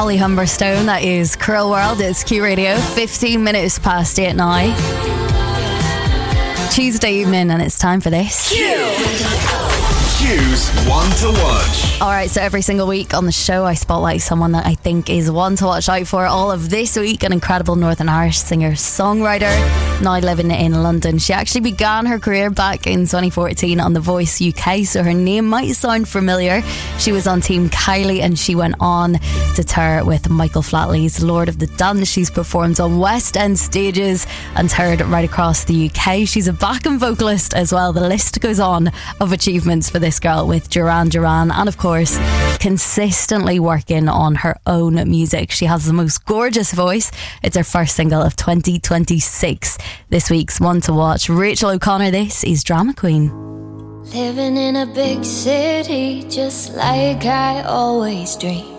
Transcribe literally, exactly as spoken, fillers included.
Holly Humberstone. That is Curl World. It's Q Radio. fifteen minutes past eight now. Tuesday evening, and it's time for this. Q's One to Watch. Alright, so every single week on the show I spotlight someone that I think is one to watch out for. All of this week, an incredible Northern Irish singer-songwriter now living in London. She actually began her career back in twenty fourteen on The Voice U K, so her name might sound familiar. She was on Team Kylie and she went on to tour with Michael Flatley's Lord of the Dance. She's performed on West End stages and toured right across the U K. She's a backing vocalist as well. The list goes on of achievements for this girl with Duran Duran, and of course consistently working on her own music. She has the most gorgeous voice. It's her first single of twenty twenty-six. This week's one to watch, Rachel O'Connor. This is Drama Queen. Living in a big city just like I always dreamed.